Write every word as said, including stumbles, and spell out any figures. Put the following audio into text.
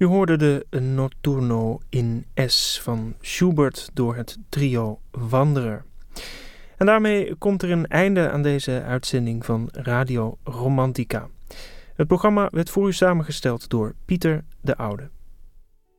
U hoorde de Notturno in S van Schubert door het trio Wanderer. En daarmee komt er een einde aan deze uitzending van Radio Romantica. Het programma werd voor u samengesteld door Pieter de Oude.